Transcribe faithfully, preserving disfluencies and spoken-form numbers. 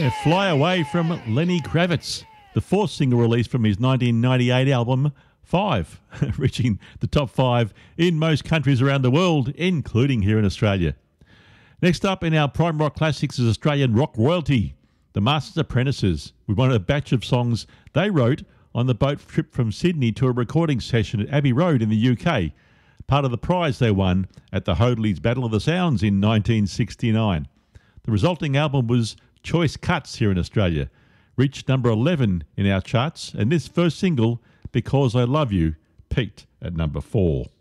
Yeah, Fly Away from Lenny Kravitz, the fourth single released from his nineteen ninety-eight album Five, reaching the top five in most countries around the world, including here in Australia. Next up in our Prime Rock Classics is Australian rock royalty, the Masters Apprentices, with one of a batch of songs they wrote on the boat trip from Sydney to a recording session at Abbey Road in the U K, part of the prize they won at the Hoadley's Battle of the Sounds in nineteen sixty-nine. The resulting album was Choice Cuts here in Australia, reached number eleven in our charts, and this first single, Because I Love You, peaked at number four.